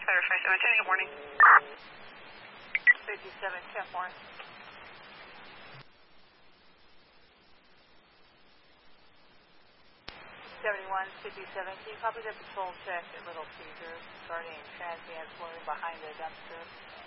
clarify. 710, good morning. 5710 morning. 7157, can you copy the patrol check at Little Caesars regarding transient floating behind the dumpster?